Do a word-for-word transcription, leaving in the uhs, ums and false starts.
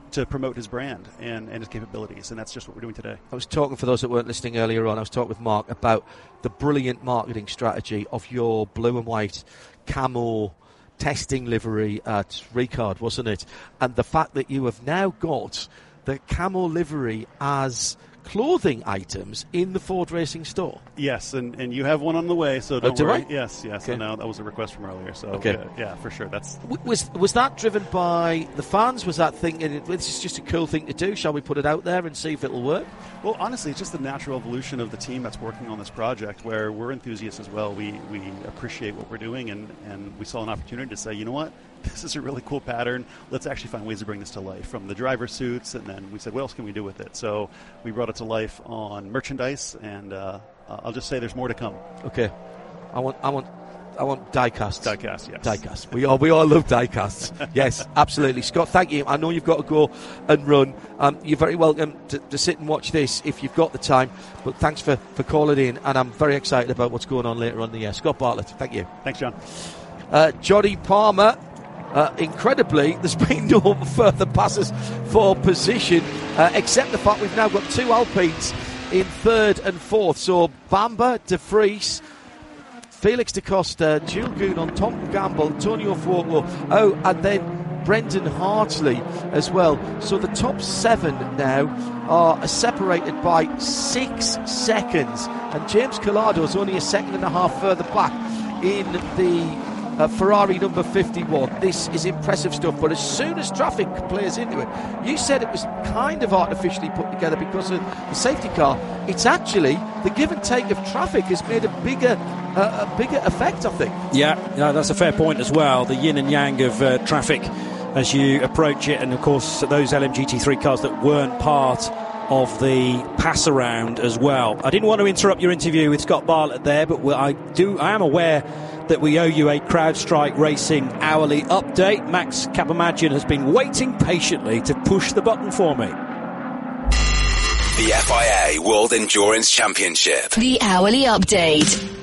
to promote his brand and, and his capabilities, and that's just what we're doing today. I was talking, for those that weren't listening earlier on, I was talking with Mark about the brilliant marketing strategy of your blue and white camo testing livery at Ricard, wasn't it? And the fact that you have now got the camo livery as clothing items in the Ford Racing store. Yes, and, and you have one on the way, so don't oh, do worry. I? Yes, yes. Okay. So now that was a request from earlier. So okay. yeah, yeah, for sure. That's w- was was that driven by the fans? Was that thinking this is just a cool thing to do? Shall we put it out there and see if it'll work? Well, honestly, it's just the natural evolution of the team that's working on this project, where we're enthusiasts as well. We we appreciate what we're doing, and, and we saw an opportunity to say, you know what, this is a really cool pattern. Let's actually find ways to bring this to life, from the driver suits, and then we said, what else can we do with it? So we brought it to life on merchandise, and uh, I'll just say there's more to come. Okay, I want I want. I want die-casts. Die-casts, yes. Die-casts. We all, we all love die-casts. Yes, absolutely. Scott, thank you. I know you've got to go and run. Um, you're very welcome to, to sit and watch this if you've got the time. But thanks for, for calling in, and I'm very excited about what's going on later on in the year. Scott Bartlett, thank you. Thanks, John. Uh, Johnny Palmer, uh, incredibly, there's been no further passes for position, uh, except the fact we've now got two Alpines in third and fourth. So Bamber, De Vries, Felix da Costa, Jules Goon on Tom Gamble, Antonio Fuoco, oh, and then Brendan Hartley as well. So the top seven now are separated by six seconds, and James Collado is only a second and a half further back in the uh, Ferrari number fifty-one. This is impressive stuff, but as soon as traffic plays into it, you said it was kind of artificially put together because of the safety car. It's actually the give and take of traffic has made a bigger uh, a bigger effect, I think. Yeah, yeah, that's a fair point as well. The yin and yang of uh, traffic as you approach it, and of course those L M G T three cars that weren't part of the pass around as well. I didn't want to interrupt your interview with Scott Bartlett there, but I do. I am aware that we owe you a CrowdStrike Racing hourly update. Max Capamagian has been waiting patiently to push the button for me. The F I A World Endurance Championship. The hourly update.